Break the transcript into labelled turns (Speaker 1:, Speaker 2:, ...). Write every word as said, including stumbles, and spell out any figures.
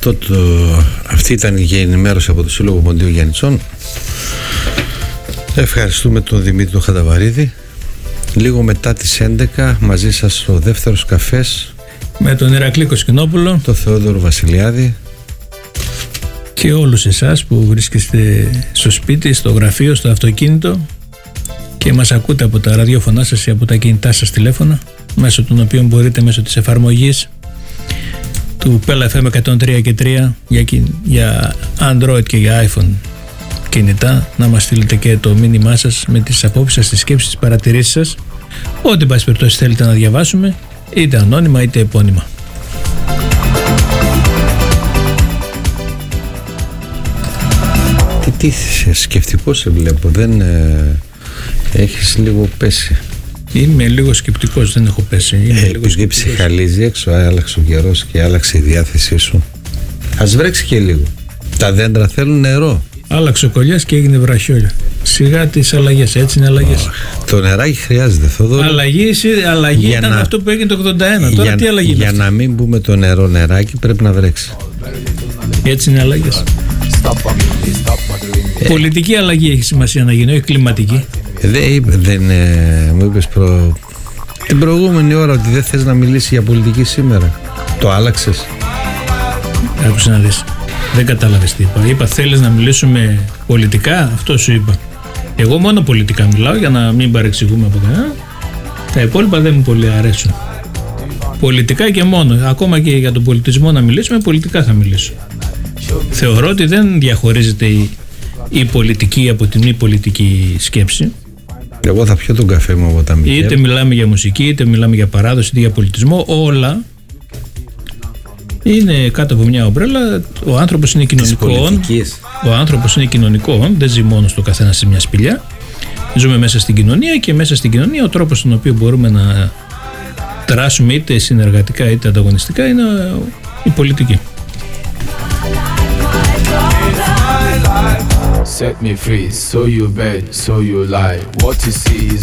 Speaker 1: Αυτό το, αυτή ήταν η ενημέρωση από το Σύλλογο Ποντίου Γιαννητσών. Ευχαριστούμε τον Δημήτρη Χαταβαρίδη. Λίγο μετά τις έντεκα μαζί σας ο δεύτερος καφές
Speaker 2: με τον Ηρακλή Κοσκινόπουλο,
Speaker 1: τον Θεόδωρο Βασιλιάδη
Speaker 2: και όλους εσάς που βρίσκεστε στο σπίτι, στο γραφείο, στο αυτοκίνητο και μας ακούτε από τα ραδιόφωνά σας ή από τα κινητά σας τηλέφωνα, μέσω των οποίων μπορείτε μέσω της εφαρμογής του Πέλα εφ εμ εκατόν τρία και τρία για, για Android και για iPhone κινητά να μας στείλετε και το μήνυμά σας με τις απόψεις σας, τις σκέψεις, τις παρατηρήσεις σας, ό,τι πάση περιπτώσει θέλετε να διαβάσουμε, είτε ανώνυμα είτε επώνυμα.
Speaker 1: Τι τι σκεφτικό σε βλέπω, δεν ε, έχεις λίγο πέσει?
Speaker 2: Είμαι λίγο σκεπτικός, δεν έχω πέσει. Είμαι
Speaker 1: ε,
Speaker 2: λίγο
Speaker 1: επειδή ψυχαλίζει έξω, άλλαξε ο καιρός και άλλαξε η διάθεσή σου. Ας βρέξει και λίγο. Τα δέντρα θέλουν νερό.
Speaker 2: Άλλαξε ο κολλιάς και έγινε βραχιόλια. Σιγά τις αλλαγές, έτσι είναι αλλαγές.
Speaker 1: Oh, το νεράκι χρειάζεται, Θόδωρο.
Speaker 2: Αλλαγή, αλλαγή ήταν να, αυτό που έγινε το ογδόντα ένα. Τώρα
Speaker 1: για,
Speaker 2: τι αλλαγή είναι?
Speaker 1: Για
Speaker 2: αυτή?
Speaker 1: να μην πούμε το νερό νεράκι πρέπει να βρέξει.
Speaker 2: Έτσι είναι αλλαγές. Ε, Πολιτική αλλαγή έχει σημασία να γίνει, όχι κλιματική.
Speaker 1: Δεν, δεν ε, μου είπες προ... την προηγούμενη ώρα ότι δεν θες να μιλήσει για πολιτική σήμερα. Το άλλαξες?
Speaker 2: Άκουσα να δεις. Δεν κατάλαβες τι είπα. Είπα θέλεις να μιλήσουμε πολιτικά, αυτό σου είπα. Εγώ μόνο πολιτικά μιλάω για να μην παρεξηγούμε από κανένα. Τα υπόλοιπα δεν μου πολύ αρέσουν. Πολιτικά και μόνο. Ακόμα και για τον πολιτισμό να μιλήσουμε, πολιτικά θα μιλήσω. Θεωρώ ότι δεν διαχωρίζεται η, η πολιτική από την μη πολιτική σκέψη.
Speaker 1: Εγώ θα πιω τον καφέ μου από τα Μικέλ.
Speaker 2: Είτε μιλάμε για μουσική, είτε μιλάμε για παράδοση, είτε για πολιτισμό, όλα είναι κάτω από μια ομπρέλα. Ο άνθρωπος είναι κοινωνικό. Ο άνθρωπος είναι κοινωνικό, δεν ζει μόνο στο καθένα σε μια σπηλιά. Ζούμε μέσα στην κοινωνία και μέσα στην κοινωνία ο τρόπος στον οποίο μπορούμε να δράσουμε είτε συνεργατικά είτε ανταγωνιστικά είναι η πολιτική.
Speaker 3: Set me free, so you beg, so you lie. What you see is